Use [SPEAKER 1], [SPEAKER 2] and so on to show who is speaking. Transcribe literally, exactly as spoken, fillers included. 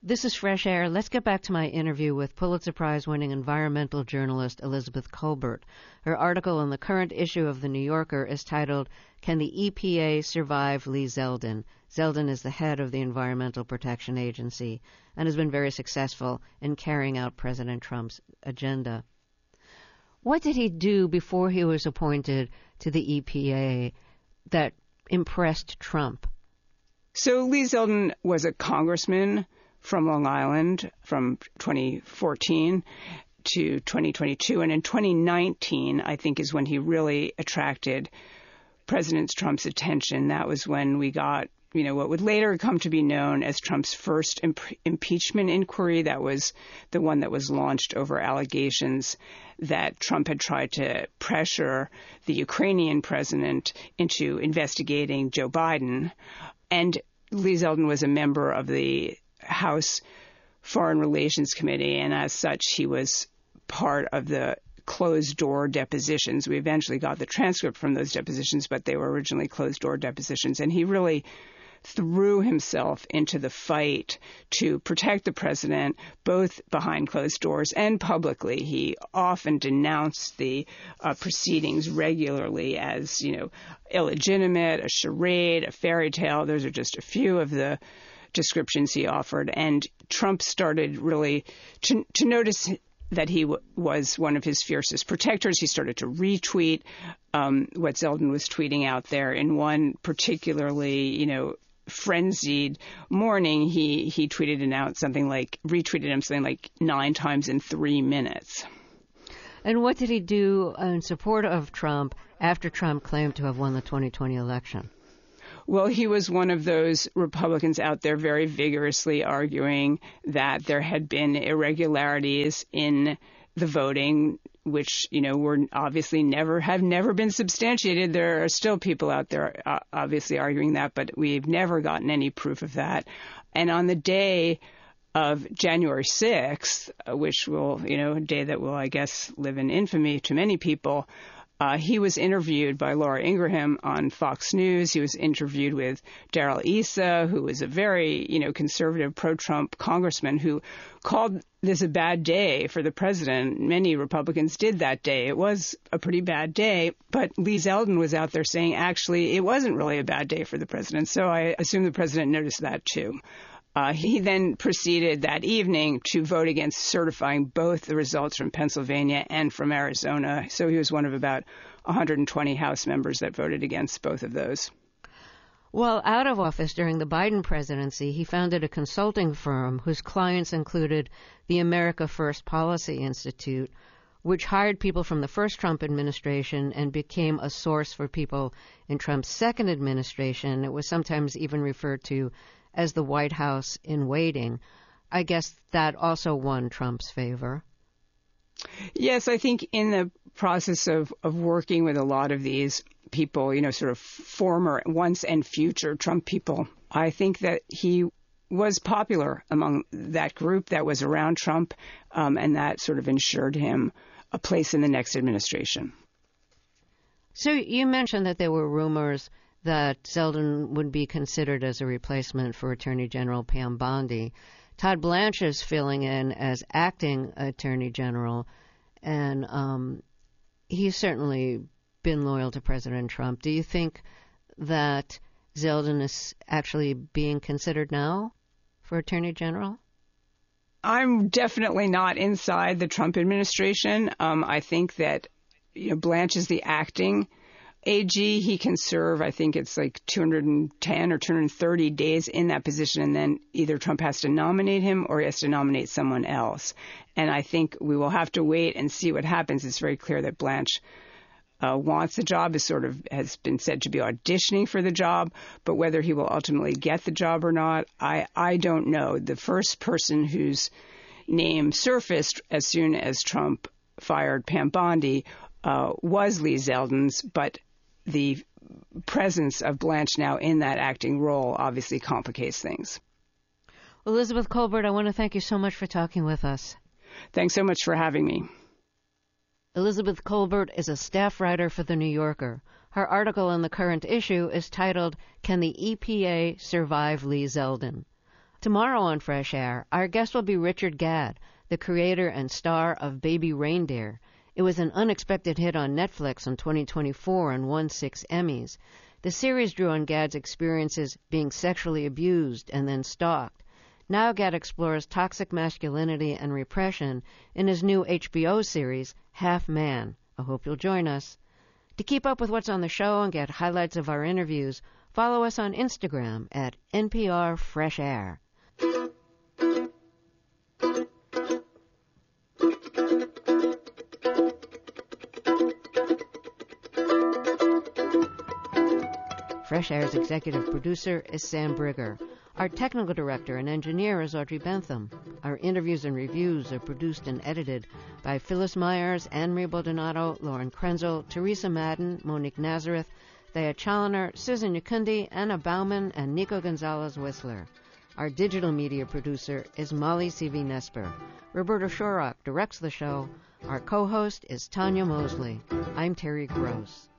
[SPEAKER 1] This is Fresh Air. Let's get back to my interview with Pulitzer Prize-winning environmental journalist Elizabeth Kolbert. Her article in the current issue of The New Yorker is titled, Can the E P A Survive Lee Zeldin? Zeldin is the head of the Environmental Protection Agency and has been very successful in carrying out President Trump's agenda. What did he do before he was appointed to the E P A that impressed Trump?
[SPEAKER 2] So Lee Zeldin was a congressman from Long Island from twenty fourteen to twenty twenty-two. And in twenty nineteen, I think, is when he really attracted President Trump's attention. That was when we got, you know, what would later come to be known as Trump's first imp- impeachment inquiry. That was the one that was launched over allegations that Trump had tried to pressure the Ukrainian president into investigating Joe Biden. And Lee Zeldin was a member of the House Foreign Relations Committee, and as such, he was part of the closed-door depositions. We eventually got the transcript from those depositions, but they were originally closed-door depositions, and he really threw himself into the fight to protect the president, both behind closed doors and publicly. He often denounced the uh, proceedings regularly as, you know, illegitimate, a charade, a fairy tale. Those are just a few of the descriptions he offered. And Trump started really to, to notice that he w- was one of his fiercest protectors. He started to retweet um, what Zeldin was tweeting out there. In one particularly, you know, frenzied morning, he, he tweeted him out something like, retweeted him something like nine times in three minutes.
[SPEAKER 1] And what did he do in support of Trump after Trump claimed to have won the twenty twenty election?
[SPEAKER 2] Well, he was one of those Republicans out there very vigorously arguing that there had been irregularities in the voting, which, you know, were obviously never have never been substantiated. There are still people out there uh, obviously arguing that, but we've never gotten any proof of that. And on the day of January sixth, which will, you know, a day that will, I guess, live in infamy to many people, Uh, he was interviewed by Laura Ingraham on Fox News. He was interviewed with Darrell Issa, who was a very, you know, conservative pro-Trump congressman who called this a bad day for the president. Many Republicans did that day. It was a pretty bad day. But Lee Zeldin was out there saying, actually, it wasn't really a bad day for the president. So I assume the president noticed that, too. Uh, he then proceeded that evening to vote against certifying both the results from Pennsylvania and from Arizona. So he was one of about one hundred twenty House members that voted against both of those.
[SPEAKER 1] While out of office during the Biden presidency, he founded a consulting firm whose clients included the America First Policy Institute, which hired people from the first Trump administration and became a source for people in Trump's second administration. It was sometimes even referred to as the White House in waiting. I guess that also won Trump's favor.
[SPEAKER 2] Yes, I think in the process of, of working with a lot of these people, you know, sort of former, once and future Trump people, I think that he was popular among that group that was around Trump, um, and that sort of ensured him a place in the next administration.
[SPEAKER 1] So you mentioned that there were rumors that Zeldin would be considered as a replacement for Attorney General Pam Bondi. Todd Blanche is filling in as acting Attorney General, and um, he's certainly been loyal to President Trump. Do you think that Zeldin is actually being considered now for Attorney General?
[SPEAKER 2] I'm definitely not inside the Trump administration. Um, I think that, you know, Blanche is the acting A G. He can serve, I think it's like two hundred ten or two hundred thirty days in that position, and then either Trump has to nominate him or he has to nominate someone else. And I think we will have to wait and see what happens. It's very clear that Blanche uh, wants the job, is sort of has been said to be auditioning for the job, but whether he will ultimately get the job or not, I, I don't know. The first person whose name surfaced as soon as Trump fired Pam Bondi uh, was Lee Zeldin's, but the presence of Blanche now in that acting role obviously complicates things.
[SPEAKER 1] Elizabeth Kolbert, I want to thank you so much for talking with us.
[SPEAKER 2] Thanks so much for having me.
[SPEAKER 1] Elizabeth Kolbert is a staff writer for The New Yorker. Her article in the current issue is titled, Can the E P A Survive Lee Zeldin? Tomorrow on Fresh Air, our guest will be Richard Gadd, the creator and star of Baby Reindeer. It was an unexpected hit on Netflix in twenty twenty-four and won six Emmys. The series drew on Gadd's experiences being sexually abused and then stalked. Now Gadd explores toxic masculinity and repression in his new H B O series, Half Man. I hope you'll join us. To keep up with what's on the show and get highlights of our interviews, follow us on Instagram at N P R Fresh Air. Fresh Air's executive producer is Sam Brigger. Our technical director and engineer is Audrey Bentham. Our interviews and reviews are produced and edited by Phyllis Myers, Anne-Marie Baldonado, Lauren Krenzel, Teresa Madden, Monique Nazareth, Thea Challoner, Susan Yakundi, Anna Bauman, and Nico Gonzalez-Whistler. Our digital media producer is Molly C V Nesper. Roberta Shorrock directs the show. Our co-host is Tanya Mosley. I'm Terry Gross.